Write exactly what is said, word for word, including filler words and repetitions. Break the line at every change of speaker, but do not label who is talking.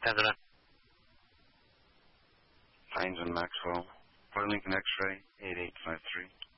ten seven.
Hines and Maxwell. Fort Lincoln X-ray, eight eight five three.